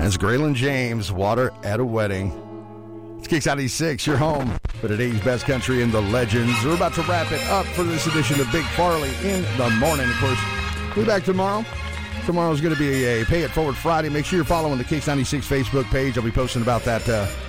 That's Graylin James, Water at a Wedding. It's Kicks 96, your home for today's best country and the legends. We're about to wrap it up for this edition of Big Farley in the morning. Of course, we'll be back tomorrow. Tomorrow's going to be a Pay It Forward Friday. Make sure you're following the Kicks 96 Facebook page. I'll be posting about that,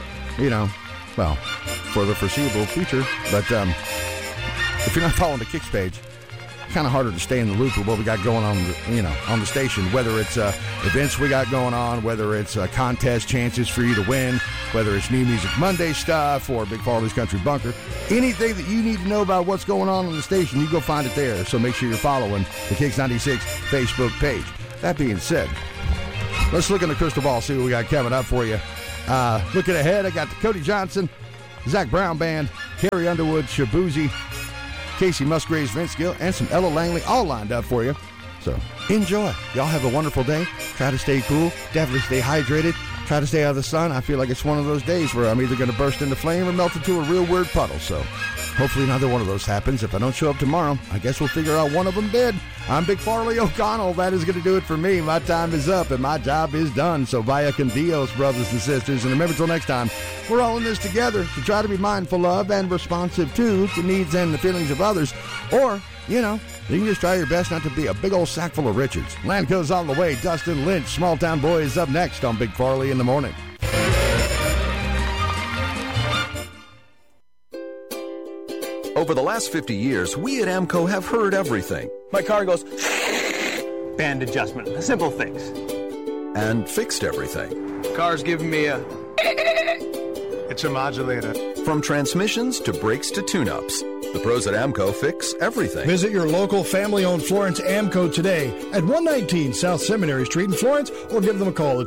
for the foreseeable future. But if you're not following the Kicks page, kind of harder to stay in the loop of what we got going on, on the station, whether it's events we got going on, whether it's contest chances for you to win, whether it's New Music Monday stuff or Big Farley's Country Bunker. Anything that you need to know about what's going on the station, you go find it there. So make sure you're following the Kicks 96 Facebook page. That being said, let's look in the crystal ball, see what we got coming up for you. Looking ahead, I got the Cody Johnson, Zach Brown Band, Carrie Underwood, Shabuzi, Casey Musgraves, Vince Gill, and some Ella Langley all lined up for you. So enjoy. Y'all have a wonderful day. Try to stay cool. Definitely stay hydrated. Try to stay out of the sun. I feel like it's one of those days where I'm either going to burst into flame or melt into a real weird puddle. So hopefully neither one of those happens. If I don't show up tomorrow, I guess we'll figure out one of them did. I'm Big Farley O'Connell. That is going to do it for me. My time is up and my job is done. So vaya con Dios, brothers and sisters. And remember, till next time, we're all in this together. So try to be mindful of and responsive to the needs and the feelings of others. Or, you can just try your best not to be a big old sack full of Richards. Land goes on the way. Dustin Lynch, Small Town Boy, is up next on Big Farley in the morning. Over the last 50 years, we at AMCO have heard everything. My car goes band adjustment, simple things. And fixed everything. Car's giving me a... It's a modulator. From transmissions to brakes to tune-ups, the pros at AMCO fix everything. Visit your local family-owned Florence AMCO today at 119 South Seminary Street in Florence, or give them a call at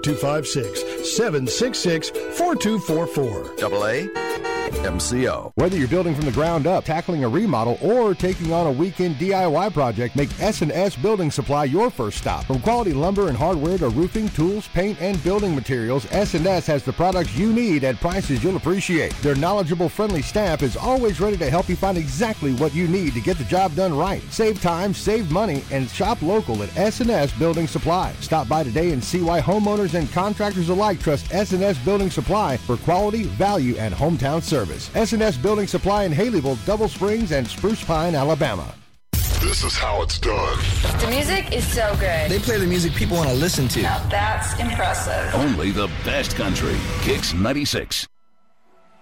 256-766-4244. AA MCO. Whether you're building from the ground up, tackling a remodel, or taking on a weekend DIY project, make S&S Building Supply your first stop. From quality lumber and hardware to roofing, tools, paint, and building materials, S&S has the products you need at prices you'll appreciate. Their knowledgeable, friendly staff is always ready to help you find exactly what you need to get the job done right. Save time, save money, and shop local at S&S Building Supply. Stop by today and see why homeowners and contractors alike trust S&S Building Supply for quality, value, and hometown service. S&S Building Supply in Haleyville, Double Springs, and Spruce Pine, Alabama. This is how it's done. The music is so good. They play the music people want to listen to. Now that's impressive. Only the best country. Kicks 96.